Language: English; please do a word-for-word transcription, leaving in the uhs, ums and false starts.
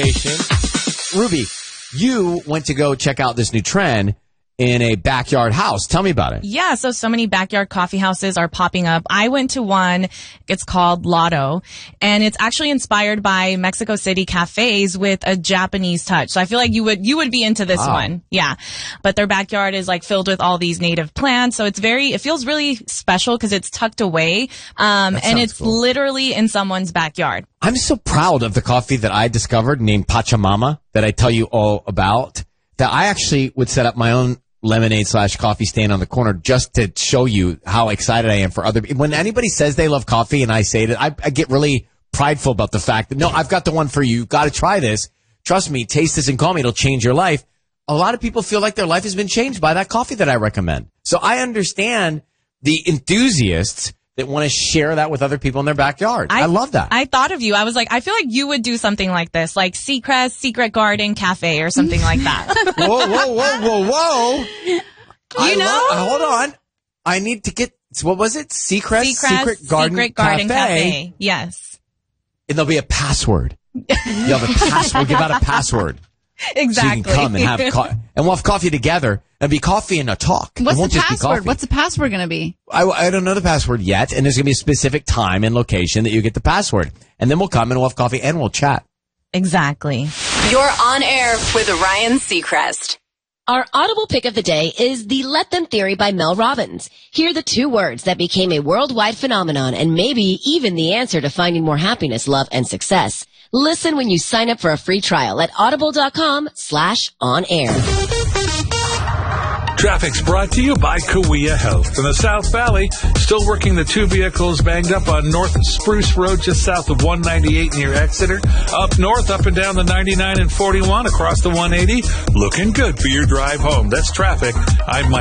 Ruby, you went to go check out this new trend in a backyard house. Tell me about it. Yeah, so so many backyard coffee houses are popping up. I went to one. It's called Lotto, and it's actually inspired by Mexico City cafes with a Japanese touch. So I feel like you would you would be into this Wow. one. Yeah. But their backyard is like filled with all these native plants, so it's very it feels really special because it's tucked away. Um That and sounds it's cool. literally in someone's backyard. I'm so proud of the coffee that I discovered named Pachamama that I tell you all about, that I actually would set up my own lemonade slash coffee stand on the corner just to show you how excited I am for other people. When anybody says they love coffee and I say that, I, I get really prideful about the fact that, no, I've got the one for you. You've got to try this. Trust me, taste this and call me. It'll change your life. A lot of people feel like their life has been changed by that coffee that I recommend. So I understand the enthusiasts that want to share that with other people in their backyard. I, I love that. I thought of you. I was like, I feel like you would do something like this, like Seacrest Secret Garden Cafe or something like that. whoa, whoa, whoa, whoa, whoa. You I know? Love, hold on. I need to get, what was it? Seacrest, Seacrest Secret Garden, Secret Garden Cafe. Cafe. Yes. And there'll be a password. You'll have a password. Give out a password. Exactly. So you can come and have co- and we'll have coffee together. It'll be coffee and a talk. What's it won't the just be password? coffee. What's the password going to be? I, I don't know the password yet, and there's going to be a specific time and location that you get the password. And then we'll come and we'll have coffee and we'll chat. Exactly. You're on air with Ryan Seacrest. Our audible pick of the day is The Let Them Theory by Mel Robbins. Hear the two words that became a worldwide phenomenon and maybe even the answer to finding more happiness, love, and success. Listen when you sign up for a free trial at audible.com slash on air. Traffic's brought to you by Kawea Health. In the South Valley, still working the two vehicles banged up on North Spruce Road just south of one ninety-eight near Exeter. Up north, up and down the ninety-nine and forty-one across the one eighty. Looking good for your drive home. That's traffic. I'm Mike.